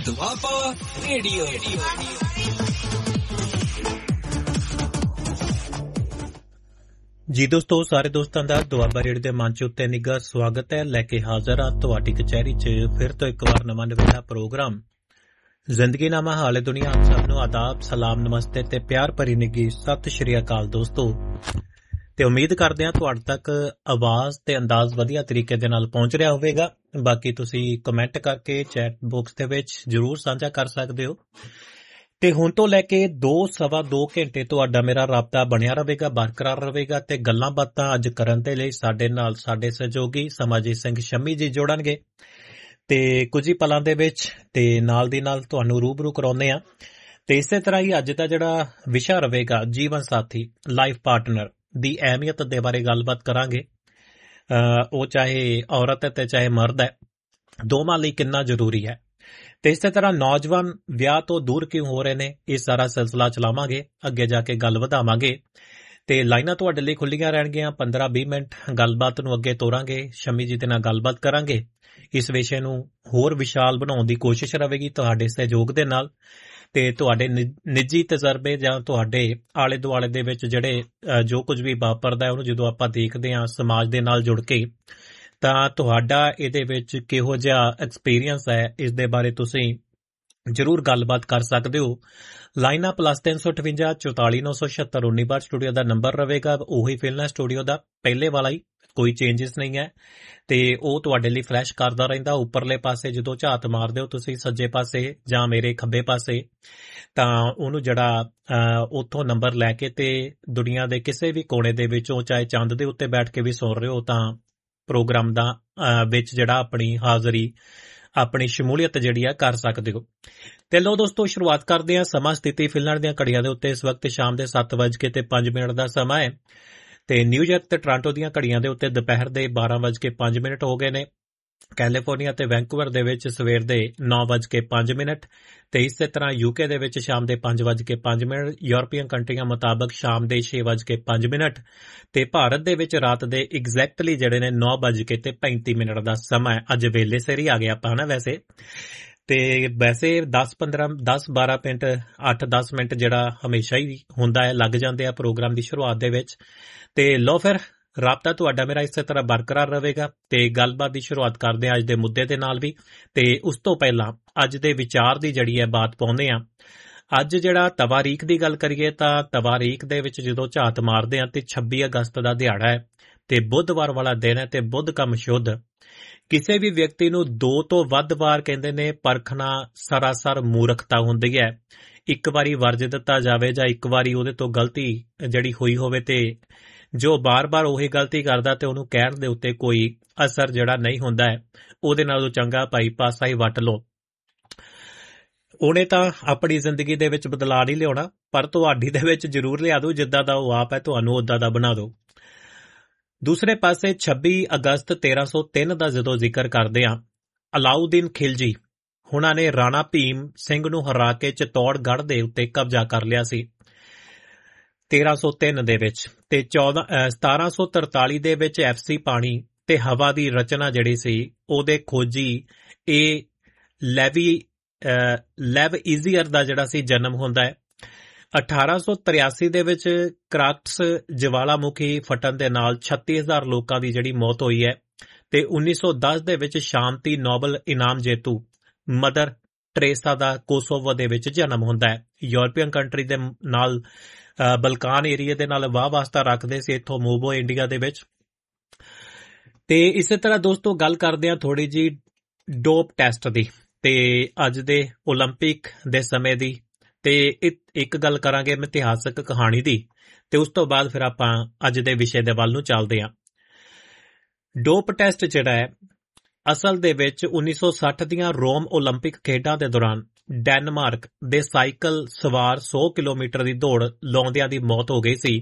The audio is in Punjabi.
ਦੁਆਬਾ ਰੇਡੀਓ। ਜੀ ਦੋਸਤੋ, ਸਾਰੇ ਦੋਸਤਾਂ ਦਾ ਦੁਆਬਾ ਰੇਡੀਓ ਦੇ ਮੰਚ ਉੱਤੇ ਨਿੱਘਾ ਸਵਾਗਤ ਹੈ। ਲੈ ਕੇ ਹਾਜ਼ਰ ਹਾਂ ਤੁਹਾਡੀ ਕਚਹਿਰੀ 'ਚ ਫਿਰ ਤੋਂ ਇੱਕ ਵਾਰ ਨਵਾਂ ਨਵੇਲਾ ਪ੍ਰੋਗਰਾਮ ਜ਼ਿੰਦਗੀਨਾਮਾ ਹਾਲੇ ਦੁਨੀਆ। ਆਪ ਸਭ ਨੂੰ ਆਦਾਬ, ਸਲਾਮ, ਨਮਸਤੇ ਤੇ ਪਿਆਰ ਭਰੀ ਨਿੱਘੀ ਸਤਿ ਸ਼੍ਰੀ ਅਕਾਲ ਦੋਸਤੋ। ਤੇ ਉਮੀਦ ਕਰਦੇ ਹਾਂ ਤੁਹਾਡੇ ਤੱਕ ਆਵਾਜ਼ ਤੇ ਅੰਦਾਜ਼ ਵਧੀਆ ਤਰੀਕੇ ਦੇ ਨਾਲ ਪਹੁੰਚ ਰਿਹਾ ਹੋਵੇਗਾ। ਬਾਕੀ ਤੁਸੀਂ ਕਮੈਂਟ ਕਰਕੇ ਚੈਟ ਬਾਕਸ ਦੇ ਵਿੱਚ ਜ਼ਰੂਰ ਸਾਂਝਾ ਕਰ ਸਕਦੇ ਹੋ। ਤੇ ਹੁਣ ਤੋਂ ਲੈ ਕੇ 2-2.25 ਘੰਟੇ ਤੁਹਾਡਾ ਮੇਰਾ ਰਾਬਤਾ ਬਣਿਆ ਰਹੇਗਾ, ਬਰਕਰਾਰ ਰਹੇਗਾ। ਤੇ ਗੱਲਾਂ ਬਾਤਾਂ ਅੱਜ ਕਰਨ ਦੇ ਲਈ ਸਾਡੇ ਨਾਲ ਸਾਡੇ ਸਹਿਯੋਗੀ ਸਮਾਜੀਤ ਸਿੰਘ ਸ਼ੰਮੀ ਜੀ ਜੋੜਨਗੇ ਤੇ ਕੁਝ ਹੀ ਪਲਾਂ ਦੇ ਵਿੱਚ, ਤੇ ਨਾਲ ਦੀ ਨਾਲ ਤੁਹਾਨੂੰ ਰੂਬਰੂ ਕਰਾਉਂਦੇ ਆ। ਤੇ ਇਸੇ ਤਰ੍ਹਾਂ ਹੀ ਅੱਜ ਦਾ ਜਿਹੜਾ ਵਿਸ਼ਾ ਰਹੇਗਾ, ਜੀਵਨ ਸਾਥੀ, ਲਾਈਫ ਪਾਰਟਨਰ ਦੀ ਅਹਿਮੀਅਤ ਦੇ ਬਾਰੇ ਗੱਲਬਾਤ ਕਰਾਂਗੇ। ਉਹ ਚਾਹੇ ਔਰਤ ਹੈ ਤੇ ਚਾਹੇ ਮਰਦ ਹੈ, ਦੋਵਾਂ ਲਈ ਕਿੰਨਾ ਜ਼ਰੂਰੀ ਹੈ। ਤੇ ਇਸੇ ਤਰ੍ਹਾਂ ਨੌਜਵਾਨ ਵਿਆਹ ਤੋਂ ਦੂਰ ਕਿਉਂ ਹੋ ਰਹੇ ਨੇ, ਇਹ ਸਾਰਾ ਸਿਲਸਿਲਾ ਚਲਾਵਾਂਗੇ, ਅੱਗੇ ਜਾ ਕੇ ਗੱਲ ਵਧਾਵਾਂਗੇ। ਤੇ ਲਾਈਨਾਂ ਤੁਹਾਡੇ ਲਈ ਖੁੱਲੀਆਂ ਰਹਿਣਗੀਆਂ। 15-20 ਮਿੰਟ ਗੱਲਬਾਤ ਨੂੰ ਅੱਗੇ ਤੋਰਾਂਗੇ, ਸ਼ੰਮੀ ਜੀ ਦੇ ਨਾਲ ਗੱਲਬਾਤ ਕਰਾਂਗੇ। ਇਸ ਵਿਸ਼ੇ ਨੂੰ ਹੋਰ ਵਿਸ਼ਾਲ ਬਣਾਉਣ ਦੀ ਕੋਸ਼ਿਸ਼ ਰਹੇਗੀ ਤੁਹਾਡੇ ਸਹਿਯੋਗ ਦੇ ਨਾਲ। ਤੇ ਤੁਹਾਡੇ ਨਿੱਜੀ ਤਜਰਬੇ ਜਾਂ ਤੁਹਾਡੇ ਆਲੇ ਦੁਆਲੇ ਦੇ ਵਿੱਚ ਜਿਹੜੇ ਜੋ ਕੁਝ ਵੀ ਵਾਪਰਦਾ ਉਹਨੂੰ ਜਦੋਂ ਆਪਾਂ ਦੇਖਦੇ ਹਾਂ ਸਮਾਜ ਦੇ ਨਾਲ ਜੁੜ ਕੇ, ਤਾਂ ਤੁਹਾਡਾ ਇਹਦੇ ਵਿੱਚ ਕਿਹੋ ਜਿਹਾ ਐਕਸਪੀਰੀਅੰਸ ਹੈ, ਇਸ ਦੇ ਬਾਰੇ ਤੁਸੀਂ ਜ਼ਰੂਰ ਗੱਲਬਾਤ ਕਰ ਸਕਦੇ ਹੋ। ਲਾਈਨਾਂ +358 44 976 19 ਸਟੂਡੀਓ ਦਾ ਨੰਬਰ ਰਹੇਗਾ, ਉਹੀ ਫਿਲਨਾ ਸਟੂਡੀਓ ਦਾ ਪਹਿਲੇ ਵਾਲਾ ਹੀ, ਕੋਈ ਚੇਂਜਸ ਨਹੀਂ ਹੈ। ਤੇ ਉਹ ਤੁਹਾਡੇ ਲਈ ਫਲੈਸ਼ ਕਰਦਾ ਰਹਿੰਦਾ ਉੱਪਰਲੇ ਪਾਸੇ। ਜਦੋਂ ਝਾਤ ਮਾਰਦੇ ਹੋ ਤੁਸੀਂ ਸੱਜੇ ਪਾਸੇ ਜਾਂ ਮੇਰੇ ਖੱਬੇ ਪਾਸੇ, ਤਾਂ ਉਹਨੂੰ ਜਿਹੜਾ ਉੱਥੋਂ ਨੰਬਰ ਲੈ ਕੇ ਤੇ ਦੁਨੀਆ ਦੇ ਕਿਸੇ ਵੀ ਕੋਨੇ ਦੇ ਵਿੱਚੋਂ, ਚਾਹੇ ਚੰਦ ਦੇ ਉੱਤੇ ਬੈਠ ਕੇ ਵੀ ਸੁਣ ਰਹੇ ਹੋ, ਤਾਂ ਪ੍ਰੋਗਰਾਮ ਦਾ ਵਿੱਚ ਜਿਹੜਾ ਆਪਣੀ ਹਾਜ਼ਰੀ, ਆਪਣੀ ਸ਼ਮੂਲੀਅਤ ਜਿਹੜੀ ਆ ਕਰ ਸਕਦੇ ਹੋ। ਤੇ ਲੋ ਦੋਸਤੋ, ਸ਼ੁਰੂਆਤ ਕਰਦੇ ਹਾਂ। ਸਮਾਂ ਸਥਿਤੀ ਫਿਲਹਾਲ ਦੀਆਂ ਘੜੀਆਂ ਦੇ ਉੱਤੇ ਇਸ ਵਕਤ ਸ਼ਾਮ ਦੇ 7:05 ਦਾ ਸਮਾਂ ਹੈ। ਤੇ ਨਿਊਯਾਰਕ ਤੇ ਟੋਰਾਂਟੋ ਦੀਆਂ ਘੜੀਆਂ ਦੇ ਉੱਤੇ ਦੁਪਹਿਰ ਦੇ 12:05 ਹੋ ਗਏ ਨੇ। ਕੈਲੀਫੋਰਨੀਆ ਤੇ ਵੈਂਕੂਵਰ ਦੇ ਵਿੱਚ ਸਵੇਰ ਦੇ 9:05। ਤੇ ਇਸੇ ਤਰ੍ਹਾਂ ਯੂਕੇ ਦੇ ਵਿੱਚ ਸ਼ਾਮ ਦੇ 5:05। ਯੂਰਪੀਅਨ ਕੰਟਰੀਆਂ ਮੁਤਾਬਕ ਸ਼ਾਮ ਦੇ 6:05। ਤੇ ਭਾਰਤ ਦੇ ਵਿੱਚ ਰਾਤ ਦੇ ਐਗਜ਼ੈਕਟਲੀ ਜਿਹੜੇ ਨੇ 9:35 ਦਾ ਸਮਾਂ ਹੈ। ਅੱਜ ਵੇਲੇ ਸਿਰ ਹੀ ਆ ਗਿਆ ਆਪਾਂ ਨਾ ਵੈਸੇ। ਤੇ ਵੈਸੇ 10-12 ਮਿੰਟ, 8-10 ਮਿੰਟ ਜਿਹੜਾ ਹਮੇਸ਼ਾ ਹੀ ਹੁੰਦਾ ਹੈ, ਲੱਗ ਜਾਂਦੇ ਆ ਪ੍ਰੋਗਰਾਮ ਦੀ ਸ਼ੁਰੂਆਤ ਦੇ ਵਿੱਚ। ਤੇ ਲੋ ਫਿਰ ਰਾਬਤਾ ਤੁਹਾਡਾ ਮੇਰਾ ਇਸੇ ਤਰ੍ਹਾਂ ਬਰਕਰਾਰ ਰਹੇਗਾ। ਤੇ ਗੱਲਬਾਤ ਦੀ ਸ਼ੁਰੂਆਤ ਕਰਦੇ ਹਾਂ ਅੱਜ ਦੇ ਮੁੱਦੇ ਦੇ ਨਾਲ ਵੀ। ਤੇ ਉਸ ਤੋਂ ਪਹਿਲਾਂ ਅੱਜ ਦੇ ਵਿਚਾਰ ਦੀ ਜਿਹੜੀ ਹੈ ਬਾਤ ਪਾਉਂਦੇ ਹਾਂ। ਅੱਜ ਜਿਹੜਾ ਤਵਾਰੀਖ ਦੀ ਗੱਲ ਕਰੀਏ ਤਾਂ ਤਵਾਰੀਖ ਦੇ ਵਿੱਚ ਜਦੋਂ ਝਾਤ ਮਾਰਦੇ ਹਾਂ ਤੇ 26 ਅਗਸਤ ਦਾ ਦਿਹਾੜਾ ਹੈ ਤੇ ਬੁੱਧਵਾਰ ਵਾਲਾ ਦਿਨ ਹੈ। ਤੇ ਬੁੱਧ ਕਮ ਸ਼ੁੱਧ। ਕਿਸੇ ਵੀ ਵਿਅਕਤੀ ਨੂੰ 2 ਤੋਂ ਵੱਧ ਵਾਰ ਕਹਿੰਦੇ ਨੇ ਪਰਖਣਾ ਸਰਾਸਰ ਮੂਰਖਤਾ ਹੁੰਦੀ ਹੈ। ਇੱਕ ਵਾਰੀ ਵਰਜ ਦਿੱਤਾ ਜਾਵੇ ਜਾਂ ਇੱਕ ਵਾਰੀ ਉਹਦੇ ਤੋਂ ਗਲਤੀ ਜਿਹੜੀ ਹੋਈ ਹੋਵੇ, ਤੇ ਜੋ ਬਾਰ-ਬਾਰ ਉਹੀ ਗਲਤੀ ਕਰਦਾ ਤੇ ਉਹਨੂੰ ਕਹਿਣ ਦੇ ਉੱਤੇ ਕੋਈ ਅਸਰ ਜਿਹੜਾ ਨਹੀਂ ਹੁੰਦਾ ਹੈ, ਉਹਦੇ ਨਾਲੋਂ ਚੰਗਾ ਭਾਈ ਪਾਸਾ ਹੀ ਵੱਟ ਲਓ। ਉਹਨੇ ਤਾਂ ਆਪਣੀ ਜ਼ਿੰਦਗੀ ਦੇ ਵਿੱਚ ਬਦਲਾਅ ਨਹੀਂ ਲਿਆਉਣਾ, ਪਰ ਤੁਹਾਡੀ ਦੇ ਵਿੱਚ ਜ਼ਰੂਰ ਲਿਆ ਦਿਓ। ਜਿੱਦਾਂ ਦਾ ਉਹ ਆਪ ਹੈ ਤੁਹਾਨੂੰ ਉੱਦਾਂ ਦਾ ਬਣਾ ਦਿਓ। ਦੂਸਰੇ ਪਾਸੇ 26 ਅਗਸਤ 1303 ਦਾ ਜਦੋਂ ਜ਼ਿਕਰ ਕਰਦੇ ਹਾਂ, ਅਲਾਉਦੀਨ ਖਿਲਜੀ ਹੁਣਾਂ ਨੇ ਰਾਣਾ ਭੀਮ ਸਿੰਘ ਨੂੰ ਹਰਾ ਕੇ ਚਿਤੌੜਗੜ੍ਹ ਦੇ ਉੱਤੇ ਕਬਜ਼ਾ ਕਰ ਲਿਆ ਸੀ 1303 ਦੇ ਵਿੱਚ। ਤੇ 1743 ਦੇ ਵਿੱਚ FC ਪਾਣੀ ਤੇ ਹਵਾ ਦੀ ਰਚਨਾ ਜਿਹੜੀ ਸੀ, ਉਹਦੇ ਖੋਜੀ ਇਹ ਲੈਵ ਈਜ਼ੀਅਰ ਦਾ ਜਿਹੜਾ ਸੀ ਜਨਮ ਹੁੰਦਾ ਹੈ। 1883 ਦੇ ਵਿੱਚ ਕ੍ਰਾਕਟਸ ਜਵਾਲਾਮੁਖੀ ਫਟਣ ਦੇ ਨਾਲ 36,000 ਲੋਕਾਂ ਦੀ ਜਿਹੜੀ ਮੌਤ ਹੋਈ ਹੈ। ਤੇ 1910 ਦੇ ਵਿੱਚ ਸ਼ਾਂਤੀ ਨੋਬਲ ਇਨਾਮ ਜੇਤੂ ਮਦਰ ਟਰੇਸਾ ਦਾ ਕੋਸੋਵੋ ਦੇ ਵਿੱਚ ਜਨਮ ਹੁੰਦਾ ਹੈ। ਯੂਰਪੀਅਨ ਕੰਟਰੀ ਦੇ ਨਾਲ, ਬਲਕਾਨ ਏਰੀਏ ਦੇ ਨਾਲ ਵਾਹ ਵਾਸਤਾ ਰੱਖਦੇ ਸੀ, ਇੱਥੋਂ ਮੂਵ ਹੋਏ ਇੰਡੀਆ ਦੇ ਵਿੱਚ। ਤੇ ਇਸੇ ਤਰ੍ਹਾਂ ਦੋਸਤੋ ਗੱਲ ਕਰਦੇ ਹਾਂ ਥੋੜੀ ਜੀ ਡੋਪ ਟੈਸਟ ਦੀ, ਤੇ ਅੱਜ ਦੇ ਓਲੰਪਿਕ ਦੇ ਸਮੇਂ ਦੀ, ਤੇ ਇੱਕ ਗੱਲ ਕਰਾਂਗੇ ਇਤਿਹਾਸਕ ਕਹਾਣੀ ਦੀ। ਤੇ ਉਸ ਤੋਂ ਬਾਅਦ ਫਿਰ ਆਪਾਂ ਅੱਜ ਦੇ ਵਿਸ਼ੇ ਦੇ ਵੱਲ ਨੂੰ ਚੱਲਦੇ ਹਾਂ। ਡੋਪ ਟੈਸਟ ਜਿਹੜਾ ਹੈ, ਅਸਲ ਦੇ ਵਿੱਚ 1960 ਦੀਆਂ ਰੋਮ ਓਲੰਪਿਕ ਖੇਡਾਂ ਦੇ ਦੌਰਾਨ ਡੈਨਮਾਰਕ ਦੇ ਸਾਈਕਲ ਸਵਾਰ 100 ਕਿਲੋਮੀਟਰ ਦੀ ਦੌੜ ਲਾਉਂਦਿਆਂ ਦੀ ਮੌਤ ਹੋ ਗਈ ਸੀ।